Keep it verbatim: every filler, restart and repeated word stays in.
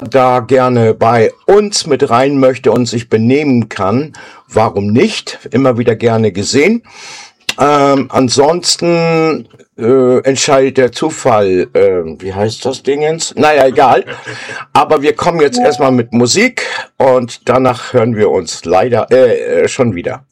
da gerne bei uns mit rein möchte und sich benehmen kann, warum nicht? Immer wieder gerne gesehen. Ähm, ansonsten äh, entscheidet der Zufall, äh, wie heißt das Dingens? Naja, egal. Aber wir kommen jetzt erstmal mit Musik und danach hören wir uns leider äh, schon wieder.